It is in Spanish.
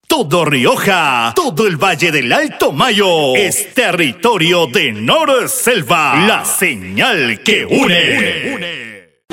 Todo Rioja, todo el Valle del Alto Mayo es territorio de Norselva, la señal que une.